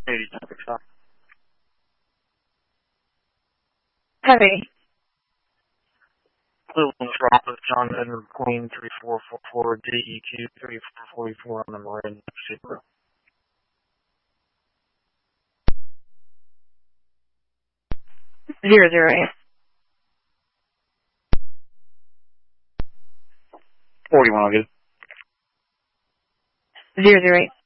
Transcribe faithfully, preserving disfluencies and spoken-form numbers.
eighty traffic stop. Heavy. Cleveland Robert John Edward Queen three four four four D E Q three four four four on the Marin Super. Zero zero eight. Forty one, I'll get Zero zero eight.